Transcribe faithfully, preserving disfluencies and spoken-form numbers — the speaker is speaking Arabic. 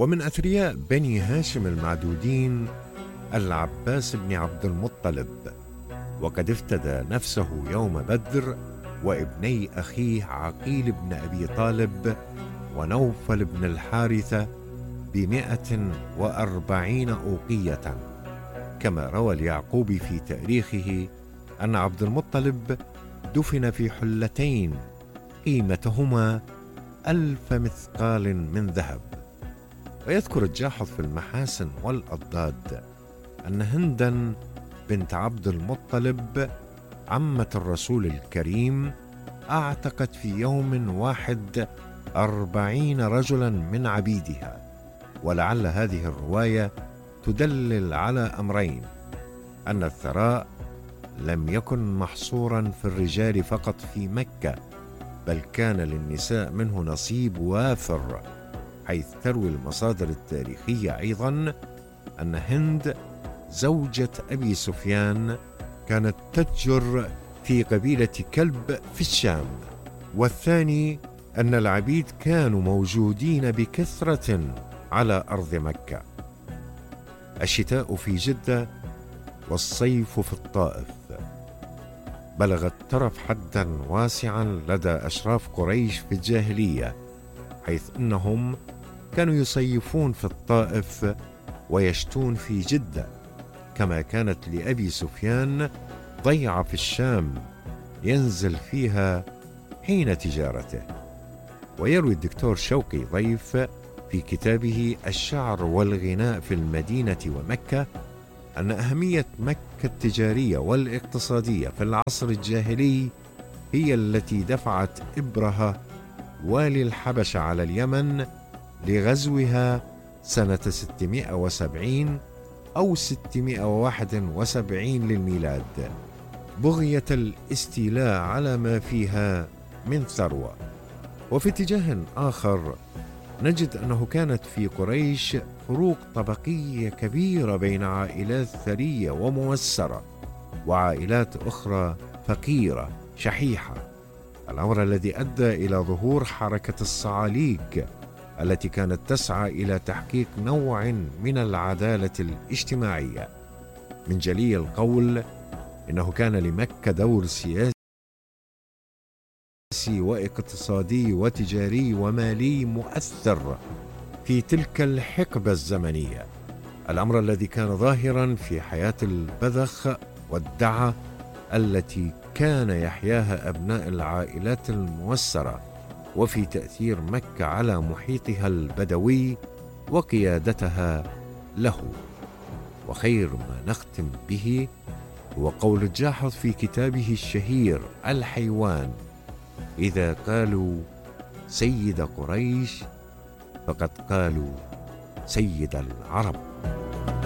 ومن أثرياء بني هاشم المعدودين العباس بن عبد المطلب، وقد افتدى نفسه يوم بدر وابني أخيه عقيل بن أبي طالب ونوفل بن الحارثة بمئة وأربعين أوقية، كما روى اليعقوبي في تاريخه أن عبد المطلب دفن في حلتين قيمتهما ألف مثقال من ذهب. ويذكر الجاحظ في المحاسن والأضداد أن هندا بنت عبد المطلب عمة الرسول الكريم أعتقت في يوم واحد أربعين رجلا من عبيدها، ولعل هذه الرواية تدلل على أمرين: أن الثراء لم يكن محصورا في الرجال فقط في مكة، بل كان للنساء منه نصيب وافر، حيث تروي المصادر التاريخية أيضا أن هند زوجة أبي سفيان كانت تتجر في قبيلة كلب في الشام. والثاني أن العبيد كانوا موجودين بكثرة على أرض مكة. الشتاء في جدة والصيف في الطائف. بلغ الترف حدا واسعا لدى أشراف قريش في الجاهلية، حيث أنهم كانوا يصيفون في الطائف ويشتون في جدة، كما كانت لأبي سفيان ضيعة في الشام ينزل فيها حين تجارته. ويروي الدكتور شوقي ضيف في كتابه الشعر والغناء في المدينة ومكة أن أهمية مكة التجارية والاقتصادية في العصر الجاهلي هي التي دفعت إبرهة والي الحبشة على اليمن لغزوها سنة ستمائة وسبعين أو ستمائة وواحد وسبعين للميلاد، بغية الاستيلاء على ما فيها من ثروة. وفي اتجاه آخر نجد أنه كانت في قريش فروق طبقية كبيرة بين عائلات ثرية وموسرة وعائلات أخرى فقيرة شحيحة، الأمر الذي أدى إلى ظهور حركة الصعاليك التي كانت تسعى إلى تحقيق نوع من العدالة الاجتماعية. من جلي القول إنه كان لمكة دور سياسي واقتصادي وتجاري ومالي مؤثر في تلك الحقبة الزمنية، الأمر الذي كان ظاهرا في حياة البذخ والدعة التي كان يحياها أبناء العائلات الموسرة، وفي تأثير مكة على محيطها البدوي وقيادتها له. وخير ما نختم به هو قول الجاحظ في كتابه الشهير الحيوان: إذا قالوا سيد قريش فقد قالوا سيد العرب.